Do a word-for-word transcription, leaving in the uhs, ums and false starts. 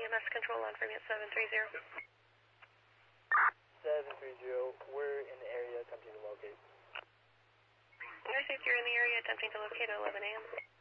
M S control on Fremont seven three zero. seven three zero, we're in the area attempting to locate. Air Safety, you're in the area attempting to locate at eleven A M